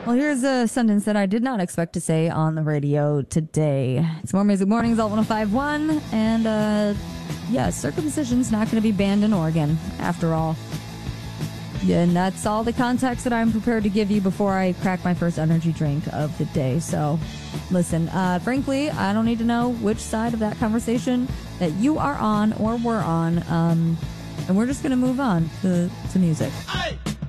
Well, here's a sentence that I did not expect to say on the radio today. It's More Music Mornings, Alt 105.1, and yeah, circumcision's not going to be banned in Oregon, after all. Yeah, and that's all the context that I'm prepared to give you before I crack my first energy drink of the day. So, listen, frankly, I don't need to know which side of that conversation that you are on or were on, and we're just going to move on to music. Aye.